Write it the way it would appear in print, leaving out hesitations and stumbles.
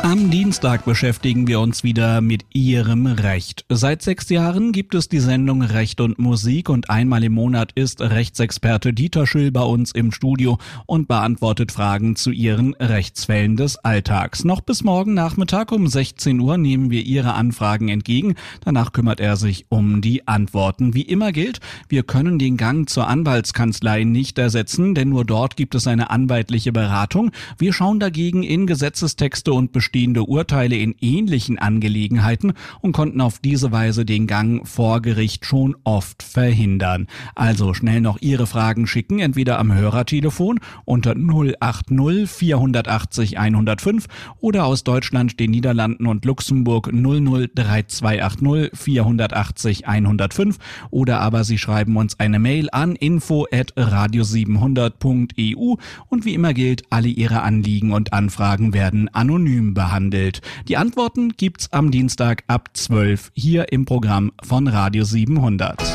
Am Dienstag beschäftigen wir uns wieder mit Ihrem Recht. Seit 6 Jahren gibt es die Sendung Recht und Musik und einmal im Monat ist Rechtsexperte Dieter Schüll bei uns im Studio und beantwortet Fragen zu Ihren Rechtsfällen des Alltags. Noch bis morgen Nachmittag um 16 Uhr nehmen wir Ihre Anfragen entgegen. Danach kümmert er sich um die Antworten. Wie immer gilt, wir können den Gang zur Anwaltskanzlei nicht ersetzen, denn nur dort gibt es eine anwaltliche Beratung. Wir schauen dagegen in Gesetzestexte und bestehende Urteile in ähnlichen Angelegenheiten und konnten auf diese Weise den Gang vor Gericht schon oft verhindern. Also schnell noch Ihre Fragen schicken, entweder am Hörertelefon unter 080 480 105 oder aus Deutschland, den Niederlanden und Luxemburg 003280 480 105 oder aber Sie schreiben uns eine Mail an info@radio700.eu und wie immer gilt, alle Ihre Anliegen und Anfragen werden anonym behandelt. Die Antworten gibt's am Dienstag ab 12 hier im Programm von Radio 700.